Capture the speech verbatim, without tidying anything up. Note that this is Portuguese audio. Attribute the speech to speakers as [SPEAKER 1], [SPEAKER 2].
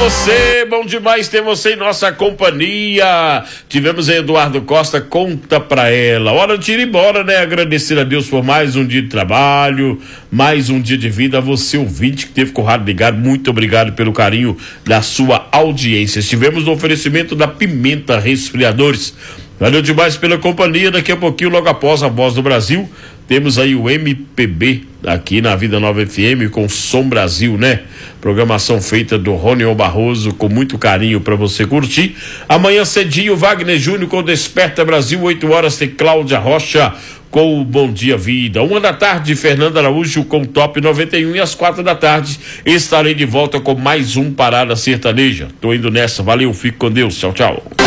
[SPEAKER 1] você, bom demais ter você em nossa companhia. Tivemos aí Eduardo Costa, conta pra ela. Hora de ir embora, né? Agradecer a Deus por mais um dia de trabalho, mais um dia de vida. A você, ouvinte, que teve com o rádio ligado, muito obrigado pelo carinho da sua audiência. Estivemos no oferecimento da Pimenta Resfriadores. Valeu demais pela companhia. Daqui a pouquinho, logo após a Voz do Brasil, temos aí o M P B aqui na Vida Nova F M com Som Brasil, né? Programação feita do Ronion Barroso com muito carinho para você curtir. Amanhã cedinho, Wagner Júnior com Desperta Brasil, oito horas tem Cláudia Rocha com o Bom Dia Vida. Uma da tarde, Fernando Araújo com Top noventa e um, e às quatro da tarde estarei de volta com mais um Parada Sertaneja. Tô indo nessa, valeu, fique com Deus, tchau, tchau.